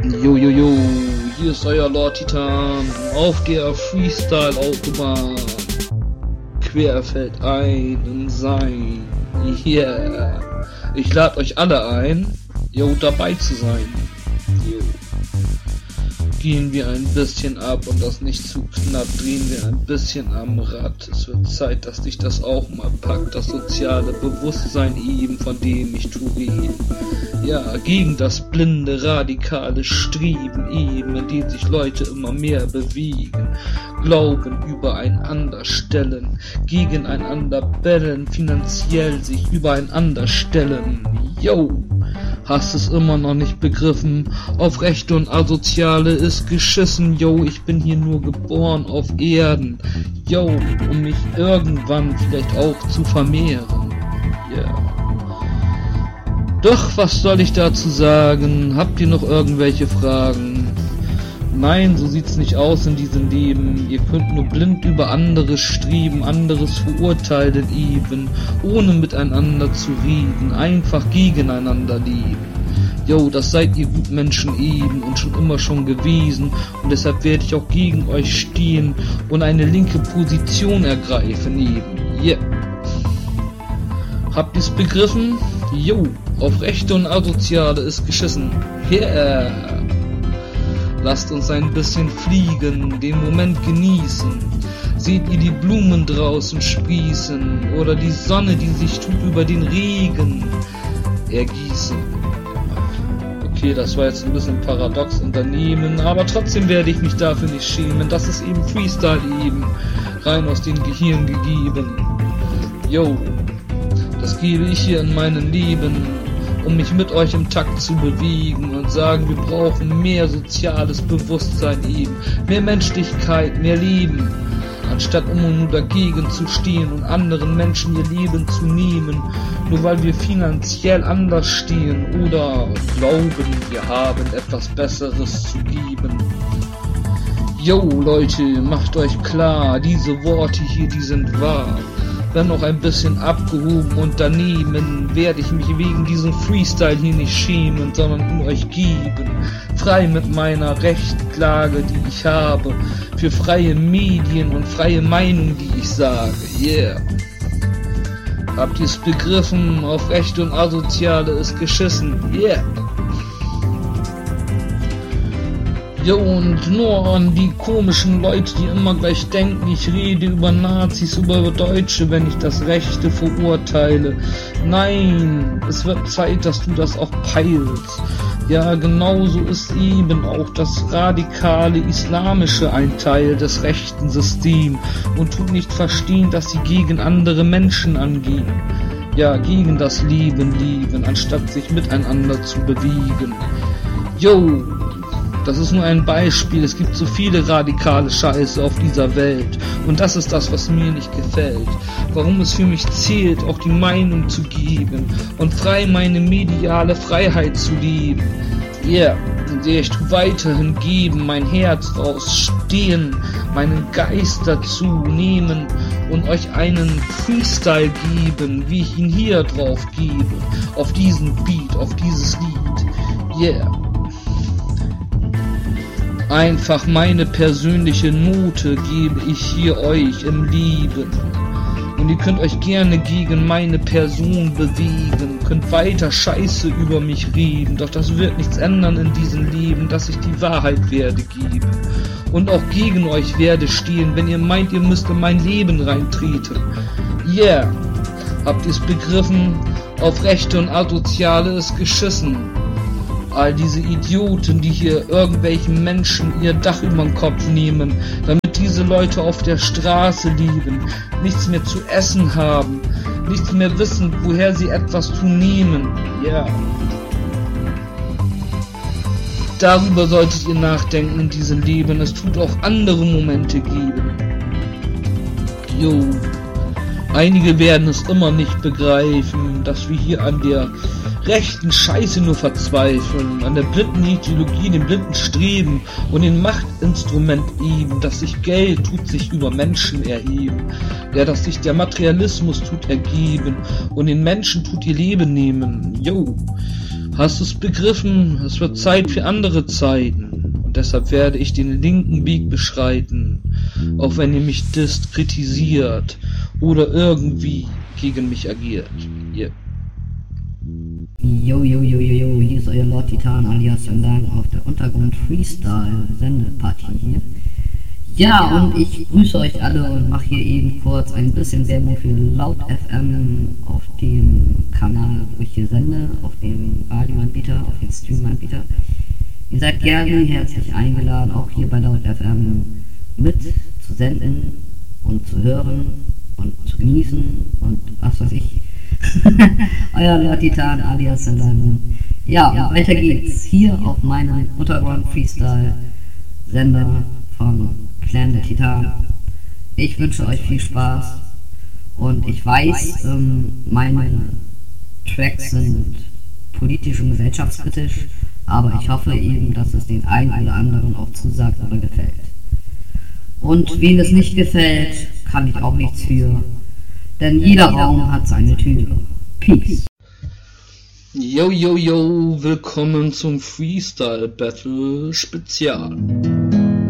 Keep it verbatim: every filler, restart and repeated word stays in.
Jo, jo, jo, hier ist euer Lord Titan auf der Freestyle-Autobahn. Querfeld ein in sein. Yeah. Ich lade euch alle ein, jo, dabei zu sein. Jo. Gehen wir ein bisschen ab und das nicht zu knapp, drehen wir ein bisschen am Rad. Es wird Zeit, dass dich das auch mal packt, das soziale Bewusstsein eben, von dem ich tu reden. Ja, gegen das blinde, radikale Streben eben, in dem sich Leute immer mehr bewegen. Glauben übereinander stellen, gegeneinander bellen, finanziell sich übereinander stellen. Yo! Hast es immer noch nicht begriffen? Auf Rechte und Asoziale ist geschissen, yo, ich bin hier nur geboren auf Erden, yo, um mich irgendwann vielleicht auch zu vermehren, yeah. Doch, was soll ich dazu sagen? Habt ihr noch irgendwelche Fragen? Nein, so sieht's nicht aus in diesem Leben. Ihr könnt nur blind über anderes streben, anderes verurteilen eben, ohne miteinander zu reden, einfach gegeneinander leben. Jo, das seid ihr Gutmenschen eben und schon immer schon gewesen, und deshalb werde ich auch gegen euch stehen und eine linke Position ergreifen eben. Yeah. Habt ihr's begriffen? Jo, auf Rechte und Asoziale ist geschissen. Yeah. Lasst uns ein bisschen fliegen, den Moment genießen. Seht ihr die Blumen draußen sprießen oder die Sonne, die sich tut über den Regen ergießen. Okay, das war jetzt ein bisschen paradox und daneben, aber trotzdem werde ich mich dafür nicht schämen. Das ist eben Freestyle eben, rein aus dem Gehirn gegeben. Yo, das gebe ich hier in meinem Leben, um mich mit euch im Takt zu bewegen und sagen, wir brauchen mehr soziales Bewusstsein eben, mehr Menschlichkeit, mehr Leben, anstatt immer nur dagegen zu stehen und anderen Menschen ihr Leben zu nehmen, nur weil wir finanziell anders stehen oder glauben, wir haben etwas Besseres zu geben. Yo Leute, macht euch klar, diese Worte hier, die sind wahr. Wenn noch ein bisschen abgehoben und daneben, werde ich mich wegen diesem Freestyle hier nicht schämen, sondern ihn euch geben. Frei mit meiner Rechtklage, die ich habe, für freie Medien und freie Meinung, die ich sage. Yeah. Habt ihr's begriffen? Auf Rechte und Asoziale ist geschissen. Yeah. Ja, und nur an die komischen Leute, die immer gleich denken, ich rede über Nazis, über Deutsche, wenn ich das Rechte verurteile. Nein, es wird Zeit, dass du das auch peilst. Ja, genauso ist eben auch das radikale Islamische ein Teil des rechten Systems und tut nicht verstehen, dass sie gegen andere Menschen angehen. Ja, gegen das Leben lieben, anstatt sich miteinander zu bewegen. Yo! Das ist nur ein Beispiel, es gibt so viele radikale Scheiße auf dieser Welt und das ist das, was mir nicht gefällt. Warum es für mich zählt, auch die Meinung zu geben und frei meine mediale Freiheit zu leben. Ja, yeah, in der ich weiterhin geben, mein Herz rausstehen, meinen Geist dazu nehmen und euch einen Freestyle geben, wie ich ihn hier drauf gebe, auf diesen Beat, auf dieses Lied. Yeah. Einfach meine persönliche Note gebe ich hier euch im Leben. Und ihr könnt euch gerne gegen meine Person bewegen, könnt weiter Scheiße über mich reden, doch das wird nichts ändern in diesem Leben, dass ich die Wahrheit werde geben. Und auch gegen euch werde stehen, wenn ihr meint, ihr müsst in mein Leben reintreten. Yeah, habt ihr's begriffen? Auf Rechte und Asoziale ist geschissen. All diese Idioten, die hier irgendwelchen Menschen ihr Dach über den Kopf nehmen, damit diese Leute auf der Straße liegen, nichts mehr zu essen haben, nichts mehr wissen, woher sie etwas zu nehmen. Ja. Yeah. Darüber solltet ihr nachdenken in diesem Leben. Es tut auch andere Momente geben. Jo. Einige werden es immer nicht begreifen, dass wir hier an der rechten Scheiße nur verzweifeln, an der blinden Ideologie, dem blinden Streben und dem Machtinstrument eben, dass sich Geld tut sich über Menschen erheben, ja, dass sich der Materialismus tut ergeben und den Menschen tut ihr Leben nehmen. Jo, Hast du's begriffen? Es wird Zeit für andere Zeiten. Und deshalb werde ich den linken Weg beschreiten. Auch wenn ihr mich disst, kritisiert oder irgendwie gegen mich agiert. Yeah. Jo, jo, jo, jo, jo, hier ist euer Lord Titan alias Sandan auf der Untergrund Freestyle Sendepartie hier. Ja, und ich grüße euch alle und mache hier eben kurz ein bisschen Werbung für Laut F M auf dem Kanal, wo ich hier sende, auf dem Radioanbieter, auf dem Streamanbieter. Ihr seid gerne herzlich eingeladen, auch hier bei Laut F M mit zu senden und zu hören und zu genießen und was weiß ich. Euer Lord Titan alias Sandan. Ja, und weiter geht's hier auf meinem Untergrund Freestyle Sender von Clan der Titan. Ich wünsche euch viel Spaß und ich weiß, ähm, meine Tracks sind politisch und gesellschaftskritisch, aber ich hoffe eben, dass es den einen oder anderen auch zusagt oder gefällt. Und wem es nicht gefällt, kann ich auch nichts für, denn jeder Raum hat seine Tür. Peace. Yo, yo, yo, willkommen zum Freestyle Battle Spezial.